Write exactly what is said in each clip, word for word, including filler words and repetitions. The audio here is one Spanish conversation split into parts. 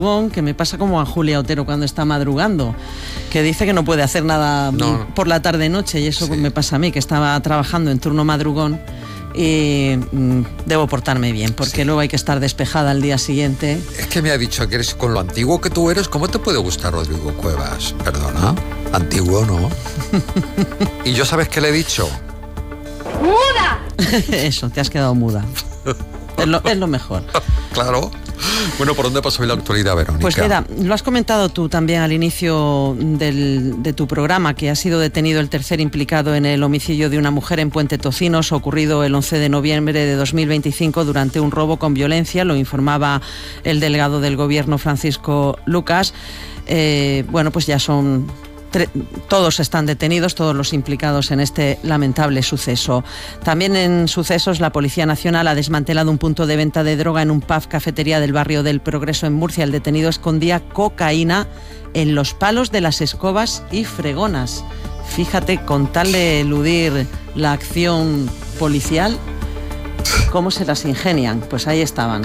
que me pasa como a Julia Otero cuando está madrugando, que dice que no puede hacer nada no. por la tarde-noche, y eso sí. me pasa a mí, que estaba trabajando en turno madrugón y mm, debo portarme bien, porque sí. luego hay que estar despejada al día siguiente. Es que me ha dicho que eres, con lo antiguo que tú eres, ¿cómo te puede gustar Rodrigo Cuevas? Perdona, antiguo no. ¿Y yo sabes qué le he dicho? ¡Muda! Eso, te has quedado muda. Es lo, es lo mejor. Claro. Bueno, ¿por dónde pasó hoy la actualidad, Verónica? Pues mira, lo has comentado tú también al inicio del, de tu programa, que ha sido detenido el tercer implicado en el homicidio de una mujer en Puente Tocinos, ocurrido el once de noviembre de dos mil veinticinco durante un robo con violencia. Lo informaba el delegado del Gobierno, Francisco Lucas. Eh, bueno, pues ya son... Todos están detenidos, todos los implicados en este lamentable suceso. También en sucesos, la Policía Nacional ha desmantelado un punto de venta de droga en un pub cafetería del barrio del Progreso en Murcia. El detenido escondía cocaína en los palos de las escobas y fregonas. Fíjate, con tal de eludir la acción policial, ¿cómo se las ingenian? Pues ahí estaban.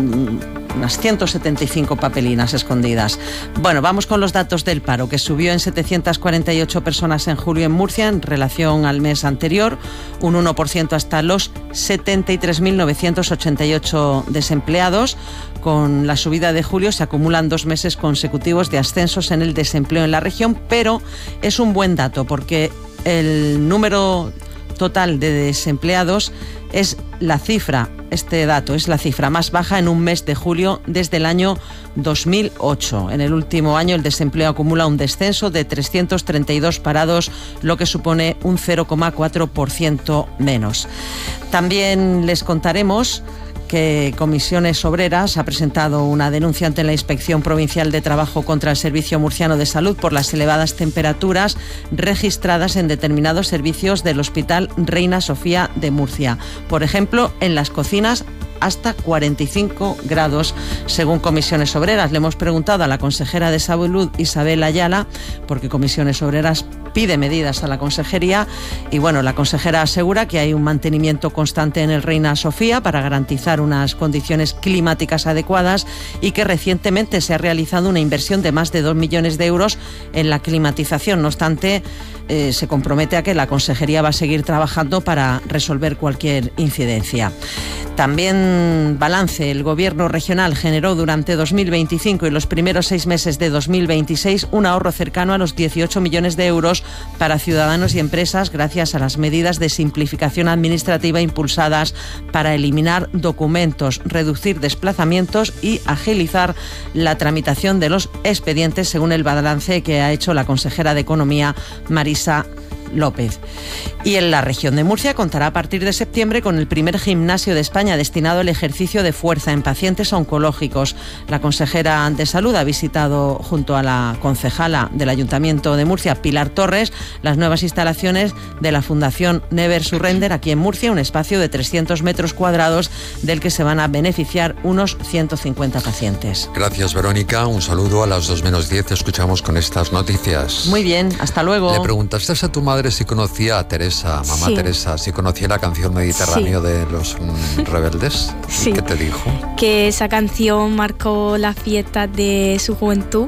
Unas ciento setenta y cinco papelinas escondidas. Bueno, vamos con los datos del paro, que subió en setecientas cuarenta y ocho personas en julio en Murcia en relación al mes anterior, un uno por ciento hasta los setenta y tres mil novecientos ochenta y ocho desempleados. Con la subida de julio se acumulan dos meses consecutivos de ascensos en el desempleo en la región, pero es un buen dato porque el número total de desempleados es la cifra, este dato es la cifra más baja en un mes de julio desde el año dos mil ocho. En el último año el desempleo acumula un descenso de trescientos treinta y dos parados, lo que supone un cero coma cuatro por ciento menos. También les contaremos que Comisiones Obreras ha presentado una denuncia ante la Inspección Provincial de Trabajo contra el Servicio Murciano de Salud por las elevadas temperaturas registradas en determinados servicios del Hospital Reina Sofía de Murcia. Por ejemplo, en las cocinas hasta cuarenta y cinco grados, según Comisiones Obreras. Le hemos preguntado a la consejera de Salud, Isabel Ayala, porque Comisiones Obreras pide medidas a la consejería, y bueno, la consejera asegura que hay un mantenimiento constante en el Reina Sofía para garantizar unas condiciones climáticas adecuadas y que recientemente se ha realizado una inversión de más de dos millones de euros en la climatización. No obstante, eh, se compromete a que la consejería va a seguir trabajando para resolver cualquier incidencia. También balance, el Gobierno regional generó durante dos mil veinticinco y los primeros seis meses de dos mil veintiséis un ahorro cercano a los dieciocho millones de euros para ciudadanos y empresas gracias a las medidas de simplificación administrativa impulsadas para eliminar documentos, reducir desplazamientos y agilizar la tramitación de los expedientes, según el balance que ha hecho la consejera de Economía, Marisa López. Y en la región de Murcia contará a partir de septiembre con el primer gimnasio de España destinado al ejercicio de fuerza en pacientes oncológicos. La consejera de Salud ha visitado junto a la concejala del Ayuntamiento de Murcia, Pilar Torres, las nuevas instalaciones de la Fundación Never Surrender aquí en Murcia, un espacio de trescientos metros cuadrados del que se van a beneficiar unos ciento cincuenta pacientes. Gracias, Verónica. Un saludo. A las dos menos diez te escuchamos con estas noticias. Muy bien, hasta luego. ¿Le preguntaste a tu madre si conocía a Teresa, mamá sí. Teresa, si conocía la canción Mediterráneo sí. de los mm, rebeldes? Sí. ¿Qué te dijo? Que esa canción marcó la fiesta de su juventud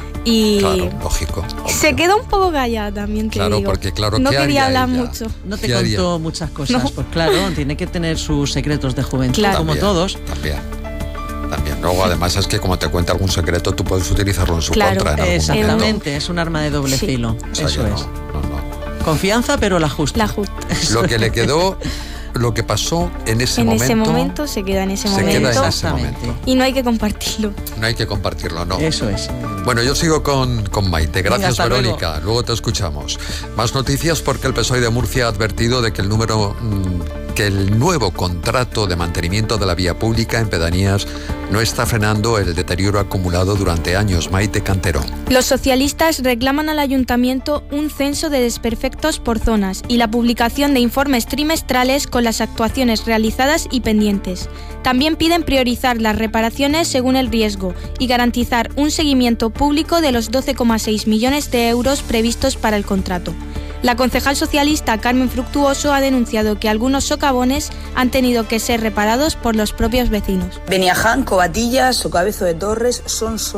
y claro, lógico. Se quedó un poco callada también, te claro, digo. Porque, claro, no ¿qué quería haría hablar ella? mucho. No te contó haría? muchas cosas, no. pues claro, tiene que tener sus secretos de juventud, claro. como también, todos. También. También. Luego, además, es que como te cuenta algún secreto, tú puedes utilizarlo en su claro. contra en algún Exactamente, momento. es un arma de doble sí. filo. O sea, Eso no, es. no, no. Confianza, pero la justa. La justa. Lo que le quedó, lo que pasó en ese en momento. ese momento se queda en ese se momento. queda en ese momento. Y no hay que compartirlo. No hay que compartirlo, no. Eso es. Bueno, yo sigo con, con Maite. Gracias, Venga, Verónica. Luego. luego te escuchamos. Más noticias porque el P S O E de Murcia ha advertido de que el número mmm, que el nuevo contrato de mantenimiento de la vía pública en pedanías no está frenando el deterioro acumulado durante años. Maite Cantero. Los socialistas reclaman al ayuntamiento un censo de desperfectos por zonas y la publicación de informes trimestrales con las actuaciones realizadas y pendientes. También piden priorizar las reparaciones según el riesgo y garantizar un seguimiento público de los doce coma seis millones de euros previstos para el contrato. La concejal socialista Carmen Fructuoso ha denunciado que algunos socavones han tenido que ser reparados por los propios vecinos. Beniaján, Covatillas o Cabezo de Torres son